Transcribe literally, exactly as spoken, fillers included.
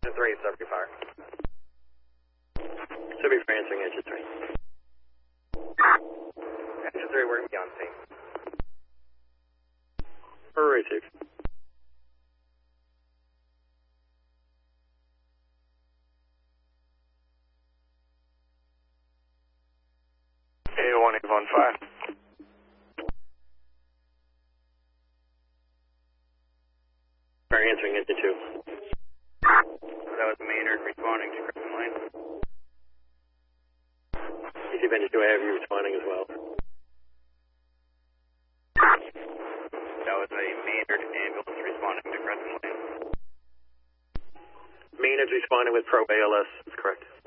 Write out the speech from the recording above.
three, subject fire. Subject for answering engine three. Engine three, we're going to be on scene. Array six. A one eight one five. We're answering engine two. That was Maynard responding to Crescent Lane. Easy engine two, I have you responding as well. That was a Maynard ambulance responding to Crescent Lane. Maynard's responding with Pro A L S, that's correct.